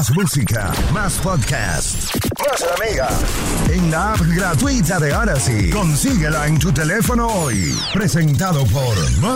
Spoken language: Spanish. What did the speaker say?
Más música, más podcast, más amiga. En la app gratuita de Odyssey. Consíguela en tu teléfono hoy. Presentado por